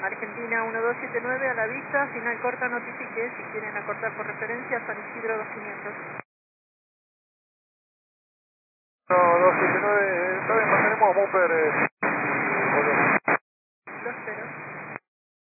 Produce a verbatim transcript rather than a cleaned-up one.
Argentina uno dos siete nueve a la vista, final corta, notifique si quieren acortar por referencia San Isidro dos quinientos. uno dos siete nueve, está bien, mantenemos Mumper. Eh.